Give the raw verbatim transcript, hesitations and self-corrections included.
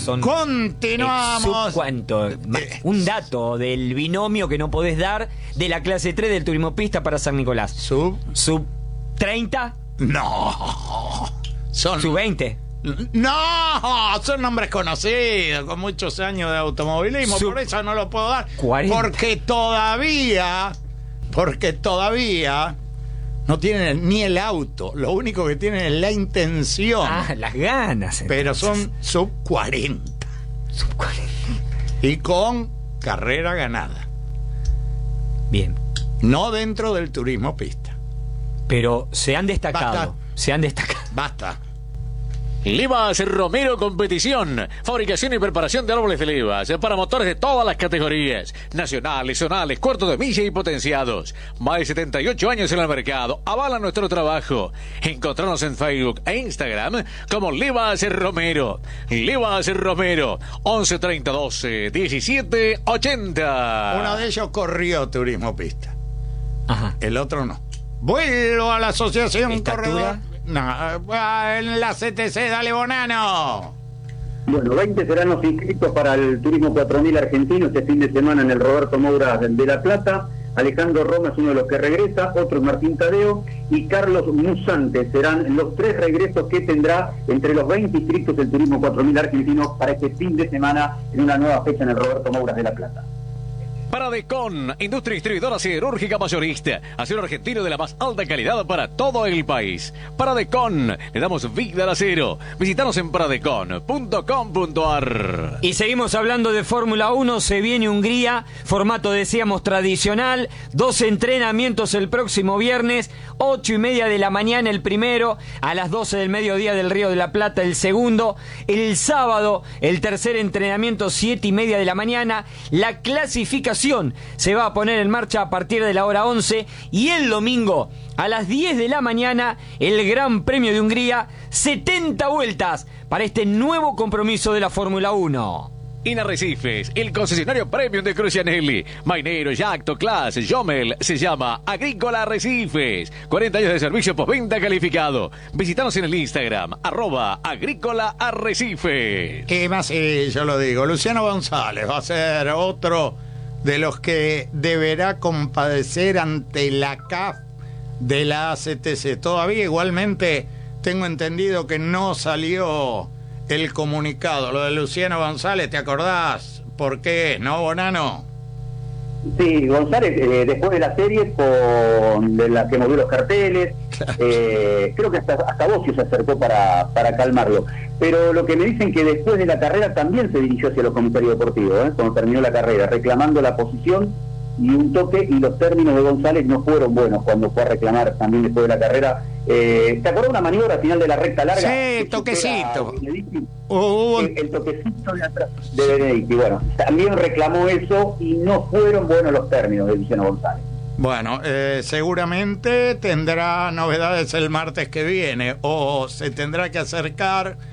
son... Continuamos. Eh, sub ¿Cuánto? Eh, Un dato del binomio que no podés dar de la clase tres del turismo pista para San Nicolás. ¿Sub? ¿Sub treinta? No. Son... ¿Sub veinte? No, son nombres conocidos, con muchos años de automovilismo, Sub... por eso no lo puedo dar. cuarenta. Porque todavía, porque todavía no tienen ni el auto, lo único que tienen es la intención. Ah, las ganas. Entonces. Pero son sub cuarenta. Sub cuarenta. Y con carrera ganada. Bien. No dentro del turismo pista. Pero se han destacado. Basta. Se han destacado. Basta. Livas Romero Competición, fabricación y preparación de árboles de levas para motores de todas las categorías, nacionales, zonales, cuartos de milla y potenciados. Más de setenta y ocho años en el mercado, avalan nuestro trabajo. Encontrarnos en Facebook e Instagram como Livas Romero. Livas Romero, once treinta doce diecisiete ochenta. Uno de ellos corrió turismo pista. Ajá. El otro no. Vuelvo a la asociación ¿Estatura? corredor. No, en la C T C, dale Bonano. Bueno, veinte serán los inscritos para el Turismo cuatro mil argentino este fin de semana en el Roberto Moura de La Plata. Alejandro Roma es uno de los que regresa, otro es Martín Tadeo y Carlos Musante. Serán los tres regresos que tendrá entre los veinte inscritos del Turismo cuatro mil argentino para este fin de semana en una nueva fecha en el Roberto Moura de La Plata. Paradecon, industria distribuidora siderúrgica mayorista, acero argentino de la más alta calidad para todo el país. Paradecon, le damos vida al acero. Visítanos en paradecon punto com punto ar. Y seguimos hablando de Fórmula uno, se viene Hungría, formato decíamos tradicional, dos entrenamientos el próximo viernes, ocho y media de la mañana el primero, a las doce del mediodía del Río de la Plata el segundo, el sábado el tercer entrenamiento siete y media de la mañana, la clasificación se va a poner en marcha a partir de la hora once y el domingo a las diez de la mañana el Gran Premio de Hungría, setenta vueltas para este nuevo compromiso de la Fórmula uno. En Arrecifes, el concesionario premium de Crucianelli, Mainero, Yacto, Class, Jomel, se llama Agrícola Arrecifes. cuarenta años de servicio postventa calificado. Visítanos en el Instagram, arroba Agrícola Arrecifes. Y más, y yo lo digo, Luciano González va a ser otro de los que deberá compadecer ante la C A F de la A C T C. Todavía igualmente tengo entendido que no salió el comunicado. Lo de Luciano González, ¿te acordás? ¿Por qué? ¿No, Bonano? Sí, González, eh, después de la serie con de la que movió los carteles, eh, creo que hasta, hasta Bocio se acercó para, para calmarlo. Pero lo que me dicen que después de la carrera también se dirigió hacia los comisarios deportivos, ¿eh? Cuando terminó la carrera, reclamando la posición y un toque, y los términos de González no fueron buenos cuando fue a reclamar también después de la carrera. Eh, ¿Te acuerdas una maniobra al final de la recta larga? Sí, toquecito. Uh, el, el toquecito de atrás de Benedicti. Bueno, también reclamó eso y no fueron buenos los términos de Luciano González. Bueno, eh, seguramente tendrá novedades el martes que viene o se tendrá que acercar